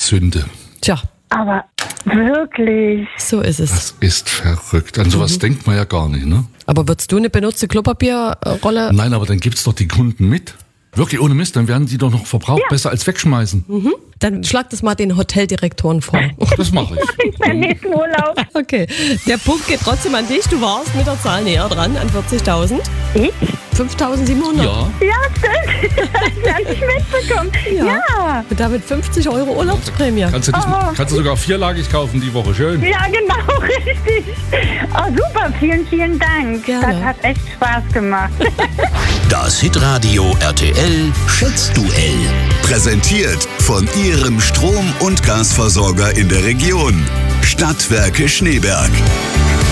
Sünde. Tja, Aber wirklich. so ist es. Das ist verrückt. An sowas denkt man ja gar nicht, ne? Aber würdest du eine benutzte Klopapierrolle? Nein, aber dann gibt's doch die Kunden mit. Wirklich, ohne Mist, dann werden die doch noch verbraucht, besser als wegschmeißen. Dann schlag das mal den Hoteldirektoren vor. Das mache ich. Beim nächsten Urlaub. Okay, der Punkt geht trotzdem an dich. Du warst mit der Zahl näher dran, an 40.000. Ich? 5.700. Ja, Ja, stimmt. Das habe ich mitbekommen. Ja. Und damit 50 € Urlaubsprämie. kannst du sogar vierlagig kaufen die Woche. Schön. Ja, genau, richtig. Oh, super. Vielen, vielen Dank. Gerne. Das hat echt Spaß gemacht. Das Hitradio RTL Schätzduell. Präsentiert von Ihrem Strom- und Gasversorger in der Region. Stadtwerke Schneeberg.